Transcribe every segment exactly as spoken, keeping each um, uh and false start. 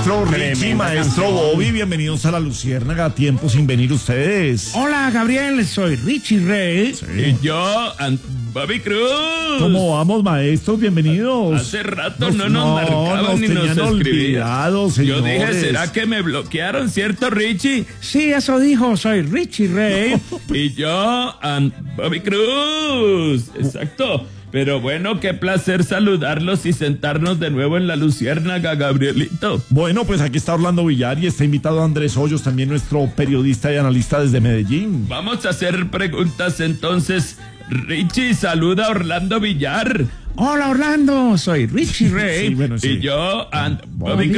Maestro Richie, maestro canción. Bobby, bienvenidos a La Luciérnaga. Tiempo sin venir ustedes. Hola, Gabriel, soy Richie Rey. Sí. Y yo, Bobby Cruz. ¿Cómo vamos, maestros? Bienvenidos. Hace rato nos, no nos no, marcaban nos ni nos escribían. Yo dije, ¿será que me bloquearon, cierto, Richie? Sí, eso dijo, soy Richie Rey. Y yo, Bobby Cruz. Exacto. Pero bueno, qué placer saludarlos y sentarnos de nuevo en La Luciérnaga, Gabrielito. Bueno, pues aquí está Orlando Villar y está invitado Andrés Hoyos, también nuestro periodista y analista desde Medellín. Vamos a hacer preguntas entonces. Richie, saluda a Orlando Villar. Hola, Orlando, soy Richie Rey. Sí, bueno, sí. Y yo, and Bobby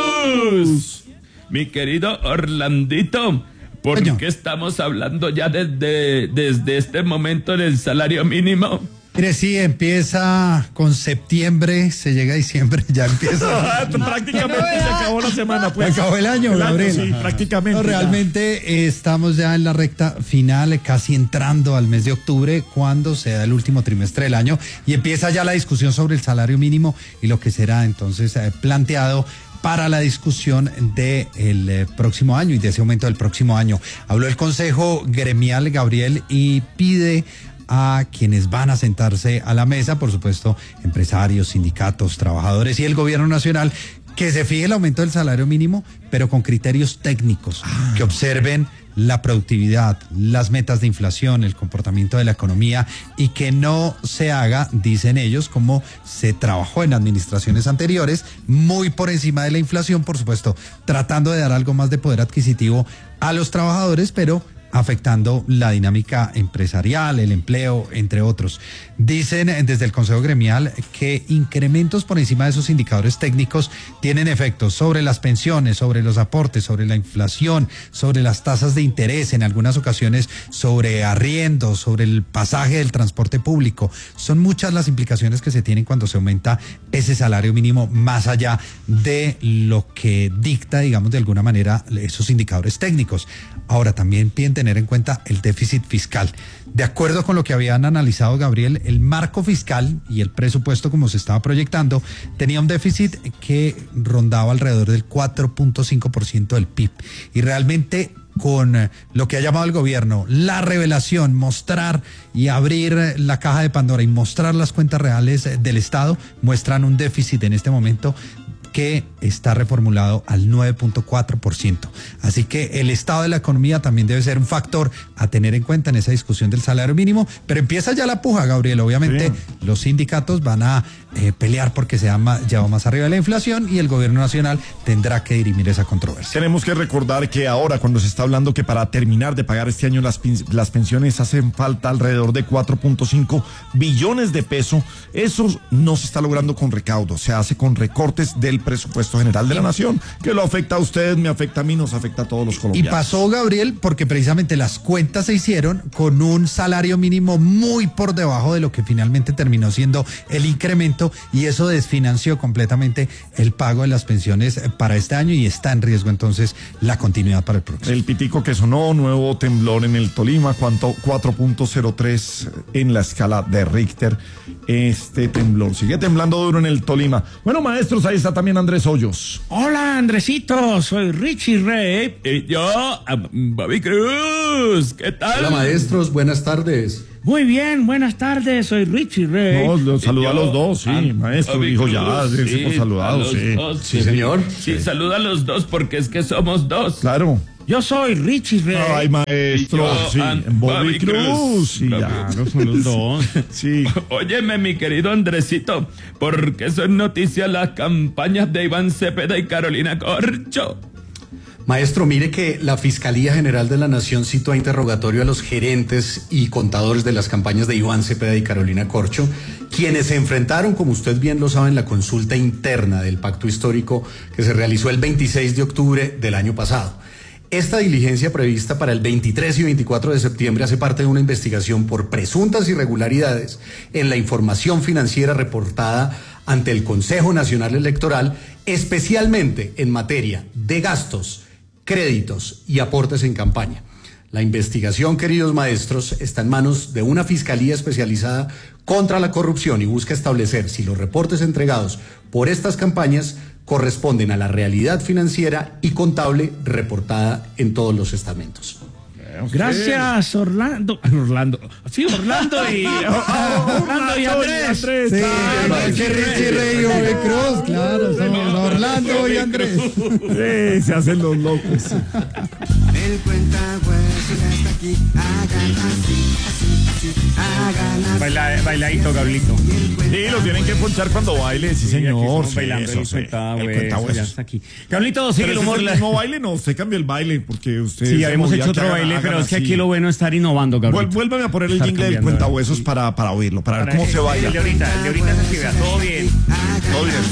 Cruz. Mi querido Orlandito, ¿por Oye. qué estamos hablando ya desde, desde este momento del salario mínimo? Mire, sí, empieza con septiembre, se llega a diciembre, ya empieza. Prácticamente se acabó la semana, pues. Se acabó el año, el Gabriel. Año, sí, prácticamente. No, realmente eh, estamos ya en la recta final, casi entrando al mes de octubre, cuando se da el último trimestre del año y empieza ya la discusión sobre el salario mínimo y lo que será entonces eh, planteado para la discusión del eh, próximo año y de ese aumento del próximo año. Habló el Consejo Gremial, Gabriel, y pide a quienes van a sentarse a la mesa, por supuesto, empresarios, sindicatos, trabajadores y el gobierno nacional, que se fije el aumento del salario mínimo, pero con criterios técnicos, ah. que observen la productividad, las metas de inflación, el comportamiento de la economía y que no se haga, dicen ellos, como se trabajó en administraciones anteriores, muy por encima de la inflación, por supuesto, tratando de dar algo más de poder adquisitivo a los trabajadores, pero afectando la dinámica empresarial, el empleo, entre otros. Dicen desde el Consejo Gremial que incrementos por encima de esos indicadores técnicos tienen efectos sobre las pensiones, sobre los aportes, sobre la inflación, sobre las tasas de interés, en algunas ocasiones sobre arriendos, sobre el pasaje del transporte público. Son muchas las implicaciones que se tienen cuando se aumenta ese salario mínimo más allá de lo que dicta, digamos, de alguna manera esos indicadores técnicos. Ahora, también piden tener en cuenta el déficit fiscal. De acuerdo con lo que habían analizado, Gabriel, el marco fiscal y el presupuesto como se estaba proyectando tenía un déficit que rondaba alrededor del cuatro punto cinco por ciento del P I B. Y realmente con lo que ha llamado el gobierno, la revelación, mostrar y abrir la caja de Pandora y mostrar las cuentas reales del Estado, muestran un déficit en este momento que está reformulado al nueve punto cuatro por ciento. Así que el estado de la economía también debe ser un factor a tener en cuenta en esa discusión del salario mínimo, pero empieza ya la puja, Gabriel. Obviamente sí. Los sindicatos van a eh, pelear porque se ha llevado más arriba de la inflación y el gobierno nacional tendrá que dirimir esa controversia. Tenemos que recordar que ahora, cuando se está hablando que para terminar de pagar este año las, las pensiones hacen falta alrededor de cuatro punto cinco billones de pesos, eso no se está logrando con recaudo, se hace con recortes del presupuesto general de la nación, que lo afecta a ustedes, me afecta a mí, nos afecta a todos los colombianos. Y pasó, Gabriel, porque precisamente las cuentas se hicieron con un salario mínimo muy por debajo de lo que finalmente terminó siendo el incremento, y eso desfinanció completamente el pago de las pensiones para este año y está en riesgo entonces la continuidad para el próximo. El pitico que sonó, nuevo temblor en el Tolima, cuatro punto cero tres en la escala de Richter. Este temblor sigue temblando duro en el Tolima. Bueno, maestros, ahí está también Andrés Hoyos. Hola, Andresito, soy Richie Rey. Y yo, Bobby Cruz. ¿Qué tal? Hola, maestros, buenas tardes. Muy bien, buenas tardes, soy Richie Rey. No, los saluda a los dos, sí, ah, maestro, Bobby dijo Cruz, ya, sí, hemos saludado, sí. Dos, sí. Sí, señor. Sí, sí, saluda a los dos porque es que somos dos. Claro. Yo soy Richie Rey. Ay, maestro, yo, sí, Bobby, Bobby Cruz. Cruz. Sí, ya, no son los dos. Sí. Óyeme, mi querido Andresito, porque son noticias las campañas de Iván Cepeda y Carolina Corcho. Maestro, mire que la Fiscalía General de la Nación citó a interrogatorio a los gerentes y contadores de las campañas de Iván Cepeda y Carolina Corcho, quienes se enfrentaron, como usted bien lo sabe, en la consulta interna del pacto histórico que se realizó el veintiséis de octubre del año pasado. Esta diligencia prevista para el veintitrés y veinticuatro de septiembre hace parte de una investigación por presuntas irregularidades en la información financiera reportada ante el Consejo Nacional Electoral, especialmente en materia de gastos, créditos y aportes en campaña. La investigación, queridos maestros, está en manos de una fiscalía especializada contra la corrupción y busca establecer si los reportes entregados por estas campañas corresponden a la realidad financiera y contable reportada en todos los estamentos. Gracias, Orlando. Orlando. Sí, Orlando y Orlando y Andrés. Sí, que Richie Rey y Bobby Cruz, claro, son Orlando y Andrés. Sí, se hacen los locos. El cuentahuesos ya está aquí, hagan así, así, así, hagan así. Baila, bailadito, Gablito. Sí, lo tienen que ponchar cuando baile, sí, señor. Sí, bailando eso, el sí. cuentahuesos, El cuentahuesos. ya está aquí. Gablito, sigue Pero el ese humor. es el la- mismo baile, no, usted cambia el baile porque usted. Sí, se habíamos movía hecho que otro hagan- baile, pero hagan es que así. aquí lo bueno es estar innovando, Gablito. Vuel- Vuélvame a poner el Estar jingle del cambiando, cuentahuesos para, para oírlo, para ver Para cómo que- se baila. El de ahorita, el de ahorita se escribe, todo bien. Todo bien.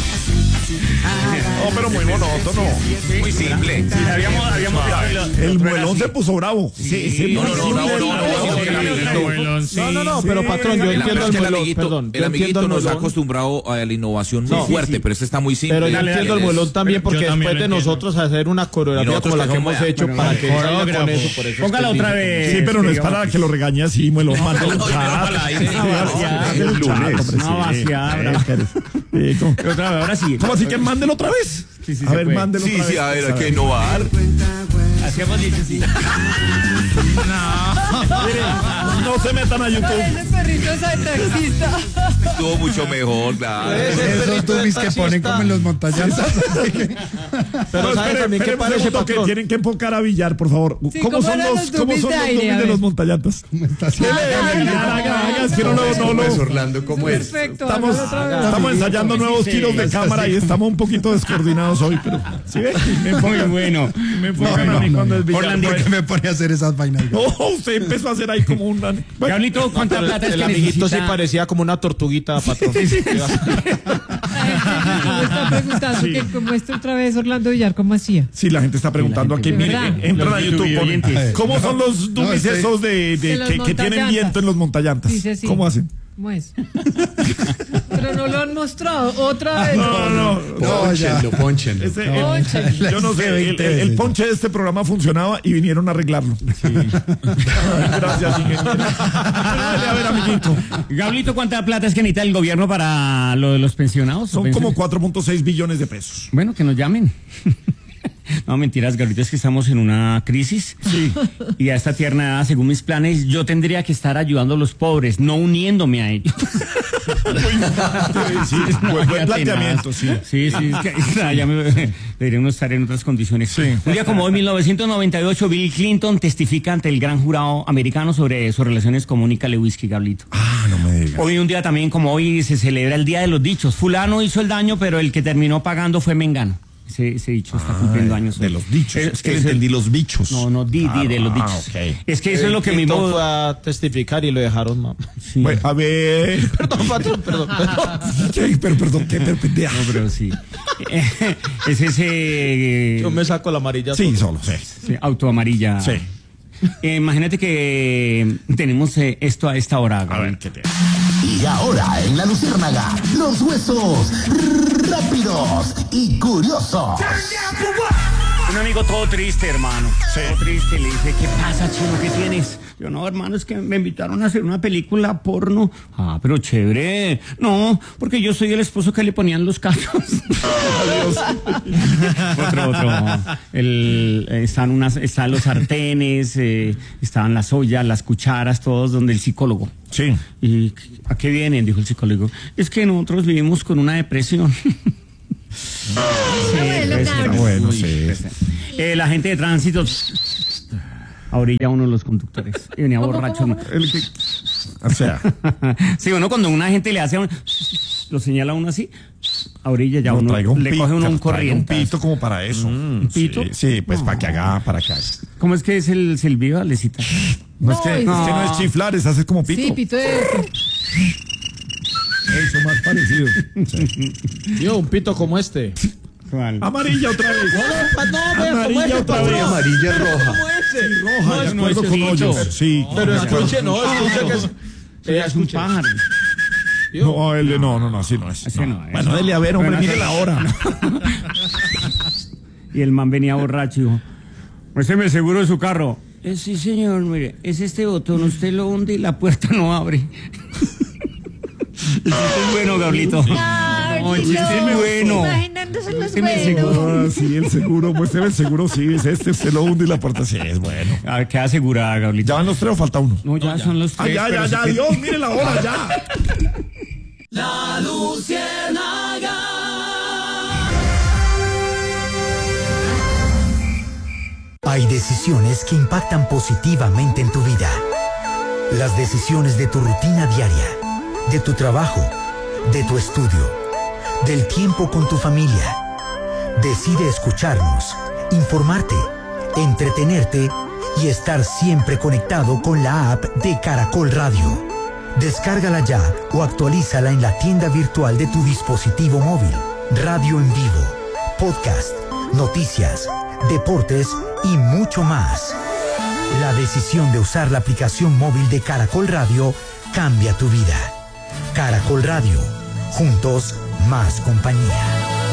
No, pero muy monótono. Muy simple. Sí, habíamos, habíamos El muelón se puso bravo. Sí, sí, No, no, no, no, no, no, no, el amiguito. No, no, no, pero patrón, yo El, entiendo es el que el muelón, amiguito, perdón. el yo entiendo amiguito el nos ha muelón, acostumbrado a la innovación muy Sí, fuerte, sí. pero este está muy simple. pero yo Dale, entiendo dale, el muelón eso. también Yo porque también después lo de entiendo. nosotros hacer una Y coreografía nosotros como la que que somos- hemos hecho bueno, para vale, que salga con coreógrafo. eso, por eso es Póngala que otra digo, vez. Sí, pero no es digamos. para que lo regañe así, me lo mande un no, no, chat. al aire. Sí, Una sí, vaciada, sí, el lunes. Una vaciada, Eh, bravo. espérese. Sí, ¿cómo- Otra vez, ahora sí. ¿Cómo así que mándelo otra vez? Sí, sí, a se ver, puede. mándelo Sí, otra sí, vez. a ver, hay que innovar. Hacíamos dicho sí. No se metan a YouTube. Ese perrito es taxista. Estuvo mucho mejor, claro. Esos tumis que ponen como en los montañanzas. Pero No, ¿sabes espere, también qué espere un parece, segundo, que patrón? tienen que enfocar a Villar, por favor. Sí, ¿Cómo, ¿cómo son eran los, los ¿cómo dummies son de los aire? dummies A de ver. los montañantas? Haga, haga, haga, es que no lo, no lo- Pues, Orlando, ¿cómo es? Perfecto. Estamos, hágalo otra vez. estamos ensayando nuevos tiros de cámara y estamos un poquito descoordinados hoy, pero ¿sí ve? Me Muy enfocan, bueno. me enfocan a mí cuando es Villar. Orlando, ¿Por qué me pone a hacer esas vainas? No, usted empezó a hacer ahí como un... Bueno, Gablito, ¿cuánta Pero plata es el que amiguito sí necesita? parecía como una tortuguita, patrón. Me está preguntando que cómo está otra vez Orlando Villar, ¿cómo hacía? sí, la gente está preguntando aquí. de Mire, verdad. entran Los a YouTube. YouTube ponen, oyentes. ¿cómo son los dummies estoy- esos de, de- De los que, que tienen montallantas. viento en los montallantas? Dice así. ¿Cómo hacen? ¿Cómo es? Pero no lo han mostrado. Otra vez. No, no, no. Pónchenlo, pónchenlo. Ese- No, el- che. yo no sé, el, el- el ponche de este programa funcionaba y vinieron a arreglarlo. Gracias, ingeniero. Dale, a ver, amiguito. Gablito, ¿cuánta plata es que necesita el gobierno para lo de los pensionados? Son ¿Pensiones? como cuatro punto seis billones de pesos. Bueno, que nos llamen. No, mentiras, Gablito, es que estamos en una crisis. Sí. Y a esta tierna edad, según mis planes, yo tendría que estar ayudando a los pobres, no uniéndome a ellos. Sí, Una buen, buen vaina planteamiento, tenaz. sí. Sí, sí, es que, nada, ya me, deberíamos estar en otras condiciones. Sí. Un día como hoy, mil novecientos noventa y ocho, Bill Clinton testifica ante el gran jurado americano sobre sus relaciones con Mónica Lewinsky, Gablito. Ah, no me digas. Hoy, un día también como hoy, se celebra el Día de los Dichos. Fulano hizo el daño, pero el que terminó pagando fue Mengano. Ese, ese dicho está cumpliendo años. De hoy. los dichos. Es Es que que es el- entendí los bichos. No, no, di, di, de los Ah, dichos. ok. Es que eso es lo que mi Clinton modo... fue a testificar y lo dejaron, ma. Sí. Bueno, a ver. Perdón, patrón, perdón, perdón. ¿Qué? Pero perdón, qué pero pendeja. No, pero sí. Es ese... Yo me saco la amarilla. Sí, solo. solo, sí. sí, auto amarilla. Sí. Eh, imagínate que tenemos eh, esto a esta hora. A Gabriel. ver, ¿qué te... Y ahora en la Luciérnaga, los huesos rápidos y curiosos. Un amigo todo triste, hermano. Todo triste. Le dice, ¿qué pasa, chino? ¿Qué tienes? Yo, no, hermano, es que me invitaron a hacer una película porno. Ah, pero chévere. No, porque yo soy el esposo que le ponían los cachos. Adiós. Otro, otro. El, eh, están, unas, están los sartenes, eh, estaban las ollas, las cucharas, todos donde el psicólogo. Sí. ¿Y a qué vienen? Dijo el psicólogo. Es que nosotros vivimos con una depresión. Abuelo, pues, Gabriel. Bueno, Uy, sí. pues, eh, la gente de tránsito a orilla uno de los conductores y venía ¿Cómo, borracho. cómo, ¿no? El que... O sea, Sí, uno cuando una gente le hace a uno, lo señala a uno así, a orilla ya no, uno traiga un le pito, coge uno un traiga corriente. un pito como para eso. ¿Un pito? Sí, sí, pues para que haga, para que haga. ¿Cómo es que es el silbido, Alecita? No, es que, No, es que no es chiflar, es hacer como pito. Sí, pito de... Eso más parecido. Yo, un pito como este. ¿Cuál? Amarilla otra vez. Amarilla otra vez. Amarilla es roja. Roja, de no, acuerdo ese con bicho. hoyos. Sí. Pero escuche, no, escuche que es. Ese es un escuche. pájaro. No, él, no, no, no, así no es. Ese No. no es. Bueno, dele a ver, hombre, Bueno, mire ese- la hora. Y el man venía borracho y dijo, muéstreme el seguro de su carro. Eh, sí, señor, mire, es este botón, usted lo hunde y la puerta no abre. chiste es bueno, Gablito. No, el chiste es muy bueno. Imaginándose los Ah, buenos. sí, el seguro, pues el seguro, sí, es este, se lo hunde y la puerta sí es bueno. A ver, queda asegurada, Gablito. ¿Ya van los tres o falta uno? No, ya, son los Ah, tres. ya, pero ya, si ya, que- Dios, mire la hora, ya. La Luciérnaga. Hay decisiones que impactan positivamente en tu vida. Las decisiones de tu rutina diaria, de tu trabajo, de tu estudio, del tiempo con tu familia. Decide escucharnos, informarte, entretenerte y estar siempre conectado con la app de Caracol Radio. Descárgala ya o actualízala en la tienda virtual de tu dispositivo móvil. Radio en vivo, podcast, noticias, deportes y mucho más. La decisión de usar la aplicación móvil de Caracol Radio cambia tu vida. Caracol Radio, juntos más compañía.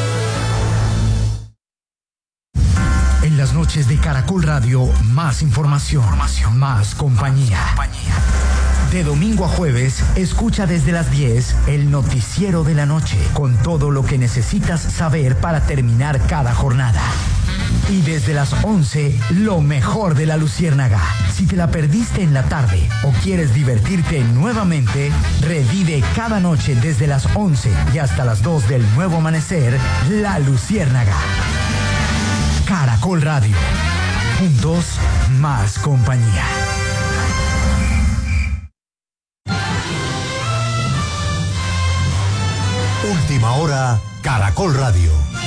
En las noches de Caracol Radio, más información, más compañía. De domingo a jueves, escucha desde las diez el noticiero de la noche, con todo lo que necesitas saber para terminar cada jornada. Y desde las once, lo mejor de la Luciérnaga. Si te la perdiste en la tarde o quieres divertirte nuevamente, revive cada noche desde las once y hasta las dos del nuevo amanecer, la Luciérnaga. Caracol Radio. Juntos, más compañía. Última hora, Caracol Radio.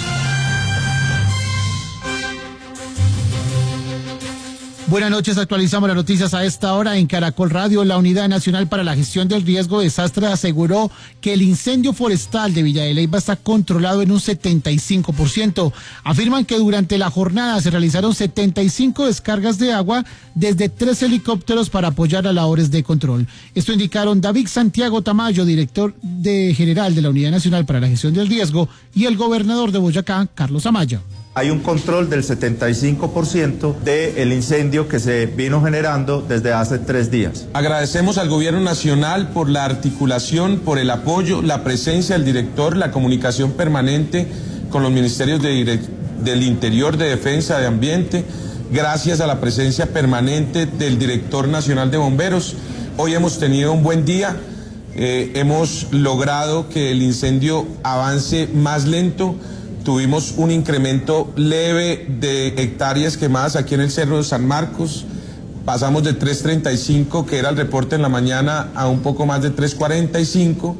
Buenas noches, actualizamos las noticias a esta hora en Caracol Radio. La Unidad Nacional para la Gestión del Riesgo de Desastres aseguró que el incendio forestal de Villa de Leyva está controlado en un setenta y cinco por ciento. Afirman que durante la jornada se realizaron setenta y cinco descargas de agua desde tres helicópteros para apoyar a labores de control. Esto indicaron David Santiago Tamayo, director de general de la Unidad Nacional para la Gestión del Riesgo, y el gobernador de Boyacá, Carlos Amaya. Hay un control del setenta y cinco por ciento del incendio que se vino generando desde hace tres días. Agradecemos al Gobierno Nacional por la articulación, por el apoyo, la presencia del director, la comunicación permanente con los ministerios de, del Interior, de Defensa, de Ambiente, gracias a la presencia permanente del director nacional de bomberos. Hoy hemos tenido un buen día, eh, hemos logrado que el incendio avance más lento. Tuvimos un incremento leve de hectáreas quemadas aquí en el Cerro de San Marcos. Pasamos de tres treinta y cinco, que era el reporte en la mañana, a un poco más de tres cuarenta y cinco.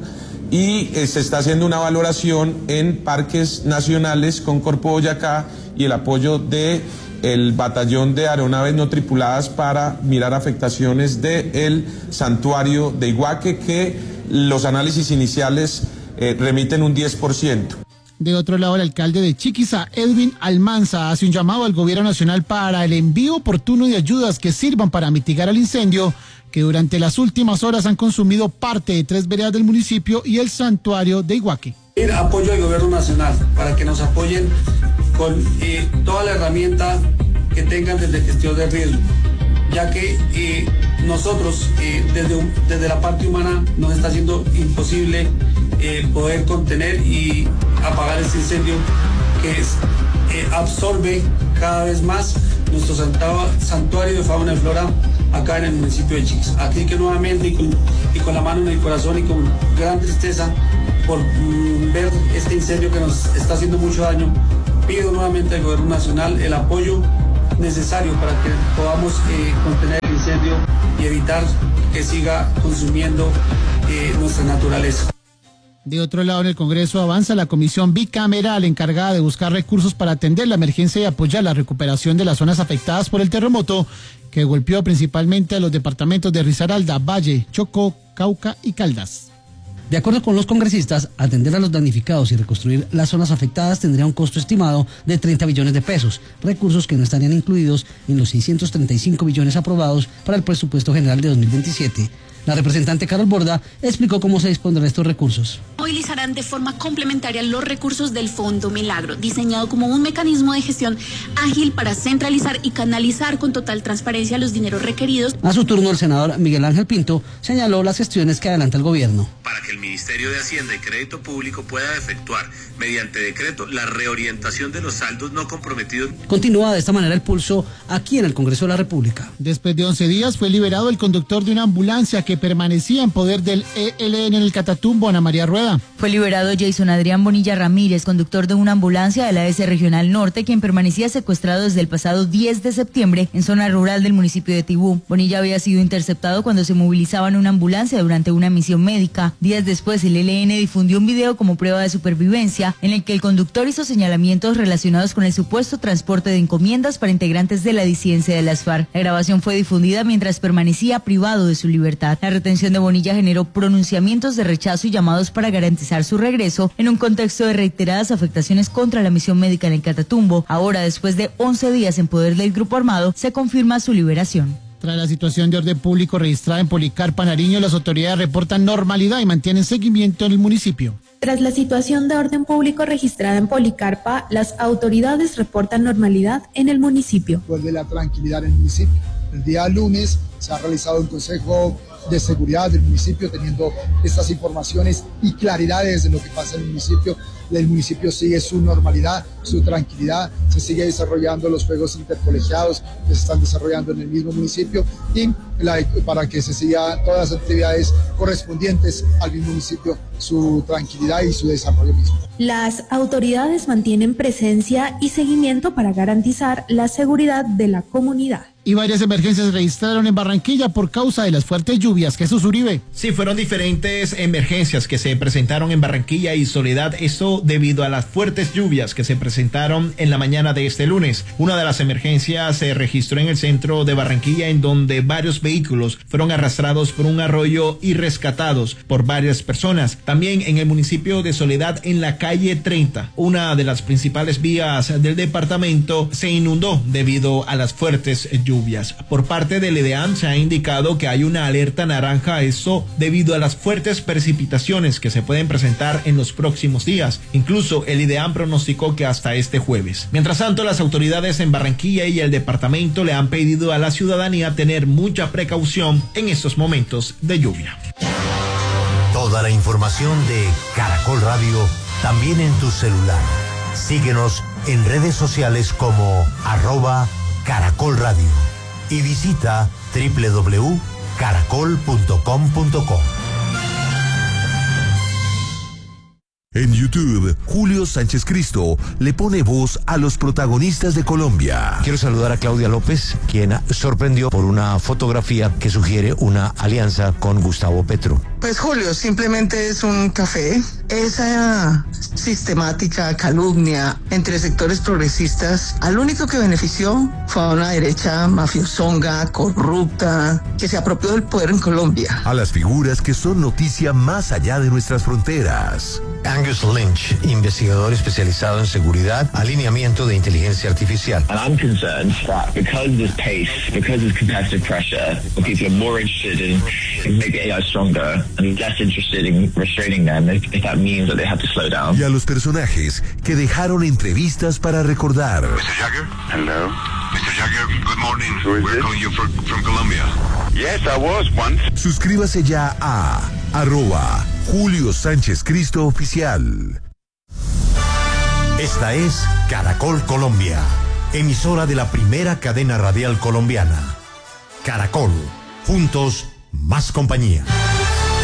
Y eh, se está haciendo una valoración en parques nacionales con Corpo Boyacá y el apoyo de el batallón de aeronaves no tripuladas para mirar afectaciones del santuario de Iguaque, que los análisis iniciales eh, remiten un diez por ciento. De otro lado, el alcalde de Chiquiza, Edwin Almanza, hace un llamado al gobierno nacional para el envío oportuno de ayudas que sirvan para mitigar el incendio que durante las últimas horas han consumido parte de tres veredas del municipio y el santuario de Iguaque. Apoyo al gobierno nacional para que nos apoyen con eh, toda la herramienta que tengan desde gestión de riesgo, ya que eh, nosotros eh, desde, desde la parte humana nos está haciendo imposible eh, poder contener y apagar este incendio que es, eh, absorbe cada vez más nuestro santuario de fauna y flora acá en el municipio de Chiquiza. Así que nuevamente y con, y con la mano en el corazón y con gran tristeza por mm, ver este incendio que nos está haciendo mucho daño, pido nuevamente al gobierno nacional el apoyo necesario para que podamos eh, contener el incendio y evitar que siga consumiendo eh, nuestra naturaleza. De otro lado, en el Congreso avanza la comisión bicameral encargada de buscar recursos para atender la emergencia y apoyar la recuperación de las zonas afectadas por el terremoto que golpeó principalmente a los departamentos de Risaralda, Valle, Chocó, Cauca y Caldas. De acuerdo con los congresistas, atender a los damnificados y reconstruir las zonas afectadas tendría un costo estimado de treinta billones de pesos, recursos que no estarían incluidos en los seiscientos treinta y cinco billones aprobados para el presupuesto general de dos mil veintisiete. La representante Carol Borda explicó cómo se dispondrán estos recursos. Movilizarán de forma complementaria los recursos del Fondo Milagro, diseñado como un mecanismo de gestión ágil para centralizar y canalizar con total transparencia los dineros requeridos. A su turno, el senador Miguel Ángel Pinto señaló las gestiones que adelanta el gobierno. Para que el Ministerio de Hacienda y Crédito Público pueda efectuar, mediante decreto, la reorientación de los saldos no comprometidos. Continúa de esta manera el pulso aquí en el Congreso de la República. Después de once días fue liberado el conductor de una ambulancia que permanecía en poder del E L N en el Catatumbo, Ana María Rueda. Fue liberado Jason Adrián Bonilla Ramírez, conductor de una ambulancia de la S Regional Norte, quien permanecía secuestrado desde el pasado diez de septiembre en zona rural del municipio de Tibú. Bonilla había sido interceptado cuando se movilizaba en una ambulancia durante una misión médica. Días después, el E L N difundió un video como prueba de supervivencia en el que el conductor hizo señalamientos relacionados con el supuesto transporte de encomiendas para integrantes de la disidencia de las FARC. La grabación fue difundida mientras permanecía privado de su libertad. La retención de Bonilla generó pronunciamientos de rechazo y llamados para garantizar su regreso en un contexto de reiteradas afectaciones contra la misión médica en el Catatumbo. Ahora, después de once días en poder del grupo armado, se confirma su liberación. Tras la situación de orden público registrada en Policarpa, Nariño, las autoridades reportan normalidad y mantienen seguimiento en el municipio. Tras la situación de orden público registrada en Policarpa, las autoridades reportan normalidad en el municipio. Vuelve la tranquilidad en el municipio. El día lunes se ha realizado un consejo de seguridad del municipio teniendo estas informaciones y claridades de lo que pasa en el municipio. El municipio sigue su normalidad, su tranquilidad, se sigue desarrollando los juegos intercolegiados que se están desarrollando en el mismo municipio y la, para que se sigan todas las actividades correspondientes al mismo municipio, su tranquilidad y su desarrollo mismo. Las autoridades mantienen presencia y seguimiento para garantizar la seguridad de la comunidad. Y varias emergencias se registraron en Barranquilla por causa de las fuertes lluvias. Jesús Uribe. Sí, fueron diferentes emergencias que se presentaron en Barranquilla y Soledad, esto debido a las fuertes lluvias que se presentaron en la mañana de este lunes. Una de las emergencias se registró en el centro de Barranquilla, en donde varios vehículos fueron arrastrados por un arroyo y rescatados por varias personas. También en el municipio de Soledad, en la calle treinta, una de las principales vías del departamento se inundó debido a las fuertes lluvias. Por parte del IDEAM se ha indicado que hay una alerta naranja, eso debido a las fuertes precipitaciones que se pueden presentar en los próximos días. Incluso el IDEAM pronosticó que hasta este jueves. Mientras tanto, las autoridades en Barranquilla y el departamento le han pedido a la ciudadanía tener mucha precaución en estos momentos de lluvia. Toda la información de Caracol Radio también en tu celular. Síguenos en redes sociales como arroba Caracol Radio y visita doble u doble u doble u punto caracol punto com punto co. En YouTube, Julio Sánchez Cristo le pone voz a los protagonistas de Colombia. Quiero saludar a Claudia López, quien sorprendió por una fotografía que sugiere una alianza con Gustavo Petro. Pues Julio, simplemente es un café. Esa sistemática calumnia entre sectores progresistas, al único que benefició fue a una derecha mafiosonga, corrupta, que se apropió del poder en Colombia. A las figuras que son noticia más allá de nuestras fronteras. Angus Lynch, investigador especializado en seguridad, alineamiento de inteligencia artificial. And I'm concerned that because of this pace, because of competitive pressure, people are more interested in, in making A I stronger and less interested in restraining them if, if that means that they have to slow down. Y a los personajes que dejaron entrevistas para recordar. mister Jagger? Hello. mister Jagger, good morning. We're calling you for, from Colombia. Yes, I was once. Suscríbase ya a arroba Julio Sánchez Cristo Oficial. Esta es Caracol Colombia, emisora de la primera cadena radial colombiana. Caracol, juntos, más compañía.